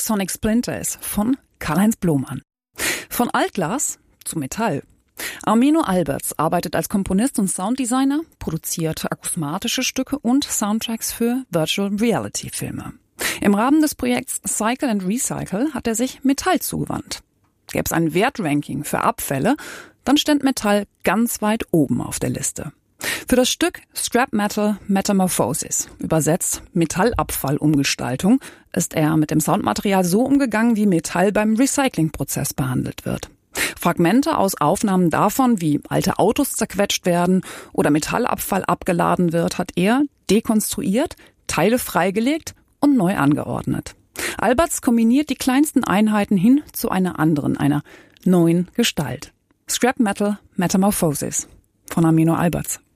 Sonic Splinters von Karl-Heinz Blomann. Von Altglas zu Metall. Armino Alberts arbeitet als Komponist und Sounddesigner, produziert akusmatische Stücke und Soundtracks für Virtual Reality Filme. Im Rahmen des Projekts Cycle and Recycle hat er sich Metall zugewandt. Gäbe es ein Wertranking für Abfälle, dann ständ Metall ganz weit oben auf der Liste. Für das Stück Scrap Metal Metamorphosis, übersetzt Metallabfallumgestaltung, ist er mit dem Soundmaterial so umgegangen, wie Metall beim Recyclingprozess behandelt wird. Fragmente aus Aufnahmen davon, wie alte Autos zerquetscht werden oder Metallabfall abgeladen wird, hat er dekonstruiert, Teile freigelegt und neu angeordnet. Alberts kombiniert die kleinsten Einheiten hin zu einer anderen, einer neuen Gestalt. Scrap Metal Metamorphosis von Armino Alberts.